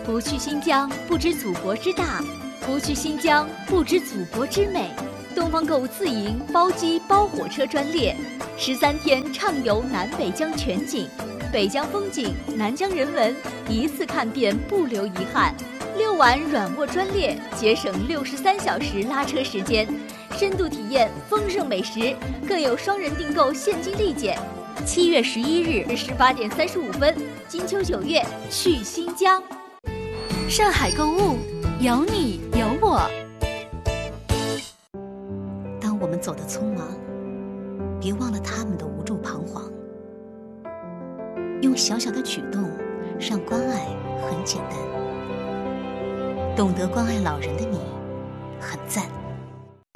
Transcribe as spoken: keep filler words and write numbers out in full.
不去新疆，不知祖国之大；不去新疆，不知祖国之美。东方购物自营包机包火车专列，十三天畅游南北疆全景，北疆风景、南疆人文，一次看遍不留遗憾。六晚软卧专列，节省六十三小时拉车时间，深度体验丰盛美食，更有双人订购现金立减。七月十一日十八点三十五分，金秋九月去新疆。上海购物，有你有我。 当我们走得匆忙，别忘了他们的无助彷徨。用小小的举动，让关爱很简单。懂得关爱老人的你，很赞。